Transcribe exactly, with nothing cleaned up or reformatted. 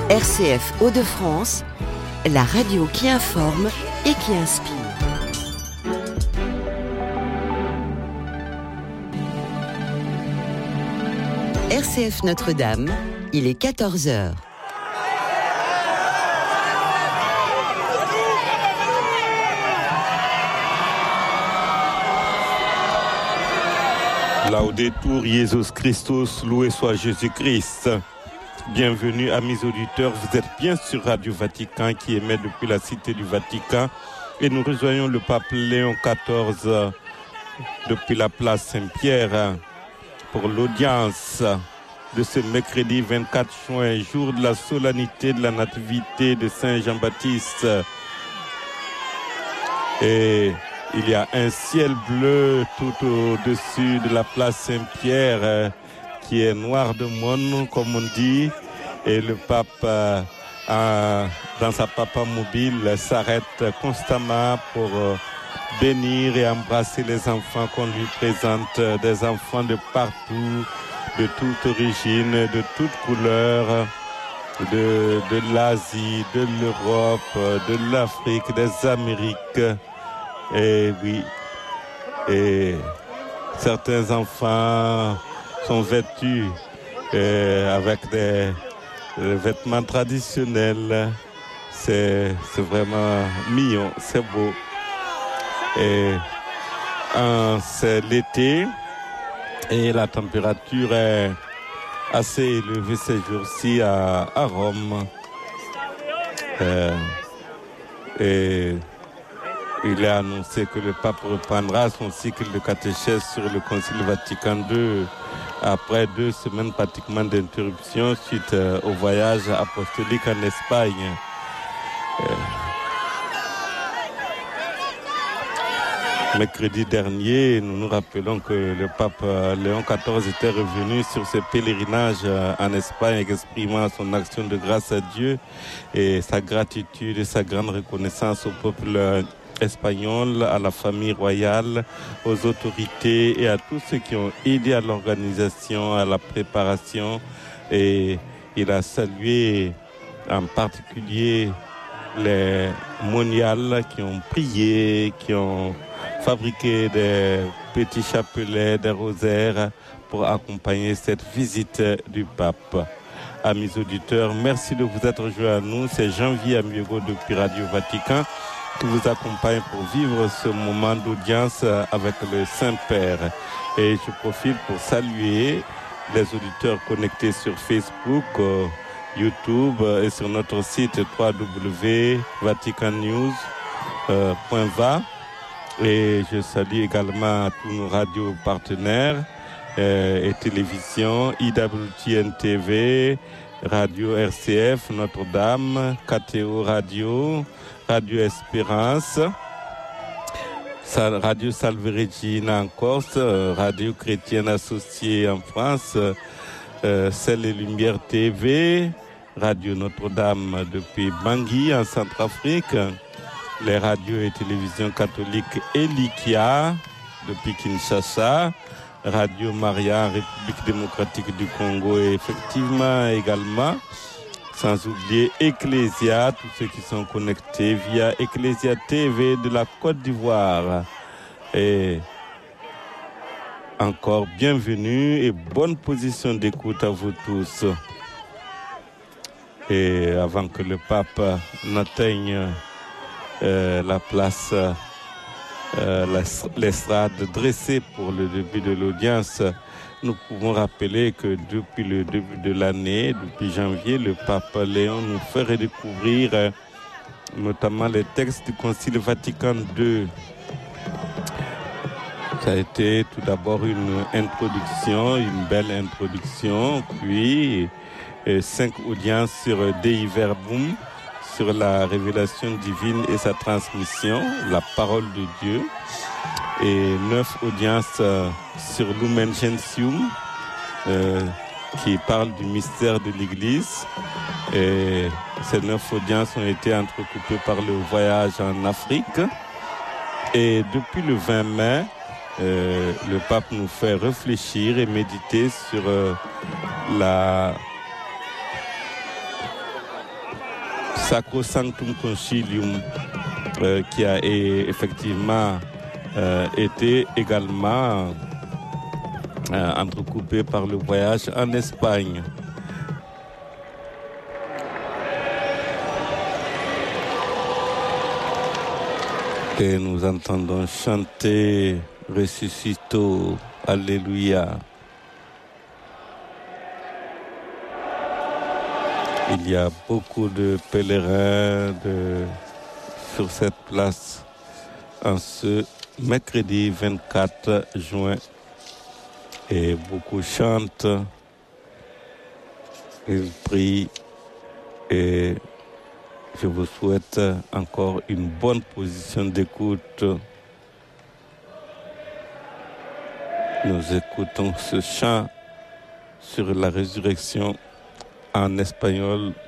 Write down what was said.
R C F Hauts-de-France, la radio qui informe et qui inspire. R C F Notre-Dame, il est quatorze heures. Laudetur Jesus Christus, loué soit Jésus-Christ. Bienvenue amis auditeurs, vous êtes bien sur Radio Vatican qui émet depuis la cité du Vatican et nous rejoignons le pape Léon quatorze depuis la place Saint-Pierre pour l'audience de ce mercredi vingt-quatre juin, jour de la solennité de la nativité de Saint Jean-Baptiste. Et il y a un ciel bleu tout au-dessus de la place Saint-Pierre qui est noir de monde, comme on dit, et le pape, euh, euh, dans sa papa mobile, s'arrête constamment pour euh, bénir et embrasser les enfants qu'on lui présente, des enfants de partout, de toute origine, de toute couleur, de, de l'Asie, de l'Europe, de l'Afrique, des Amériques. Et oui, et certains enfants sont vêtus euh, avec des, des vêtements traditionnels. C'est, c'est vraiment mignon, c'est beau. Et euh, c'est l'été et la température est assez élevée ces jours-ci à, à Rome. Euh, et il est annoncé que le pape reprendra son cycle de catéchèse sur le Concile Vatican deux après deux semaines pratiquement d'interruption suite euh, au voyage apostolique en Espagne. Euh, mercredi dernier, nous nous rappelons que le pape euh, Léon quatorze était revenu sur ce pèlerinage euh, en Espagne, exprimant son action de grâce à Dieu et sa gratitude et sa grande reconnaissance au peuple euh, espagnol, à la famille royale, aux autorités et à tous ceux qui ont aidé à l'organisation, à la préparation. Et il a salué en particulier les moniales qui ont prié, qui ont fabriqué des petits chapelets, des rosaires pour accompagner cette visite du pape. Amis auditeurs, merci de vous être rejoints à nous. C'est Jean-Vie Amiego depuis Radio Vatican qui vous accompagne pour vivre ce moment d'audience avec le Saint-Père. Et je profite pour saluer les auditeurs connectés sur Facebook, euh, YouTube et sur notre site w w w point vatican news point v a. Et je salue également tous nos radios partenaires euh, et télévisions, I W T N T V, Radio R C F, Notre-Dame, K T O Radio, Radio Espérance, Radio Salve Regina en Corse, Radio Chrétienne Associée en France, euh, Celle et Lumière T V, Radio Notre-Dame depuis Bangui en Centrafrique, les radios et télévisions catholiques Elikia depuis Kinshasa, Radio Maria en République démocratique du Congo et effectivement également, sans oublier Ecclesia, tous ceux qui sont connectés via Ecclesia T V de la Côte d'Ivoire. Et encore bienvenue et bonne position d'écoute à vous tous. Et avant que le pape n'atteigne euh, la place, euh, l'estrade dressée pour le début de l'audience, nous pouvons rappeler que depuis le début de l'année, depuis janvier, le pape Léon nous fait redécouvrir euh, notamment les textes du Concile Vatican deux. Ça a été tout d'abord une introduction, une belle introduction, puis euh, cinq audiences sur Dei Verbum, sur la révélation divine et sa transmission, la parole de Dieu, et neuf audiences euh, sur Lumen Gentium, euh, qui parle du mystère de l'Église. Et ces neuf audiences ont été entrecoupées par le voyage en Afrique. Et depuis le vingt mai, euh, le pape nous fait réfléchir et méditer sur euh, la Sacrosanctum Concilium, euh, qui a et, effectivement euh, été également euh, entrecoupé par le voyage en Espagne. Et nous entendons chanter Ressuscito, Alléluia. Il y a beaucoup de pèlerins de, sur cette place en ce mercredi vingt-quatre juin. Et beaucoup chantent, ils prient et je vous souhaite encore une bonne position d'écoute. Nous écoutons ce chant sur la résurrection en espagnol